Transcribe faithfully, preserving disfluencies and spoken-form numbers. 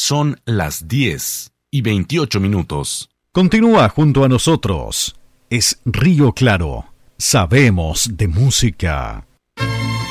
Son las diez y veintiocho minutos. Continúa junto a nosotros. Es Río Claro. Sabemos de música.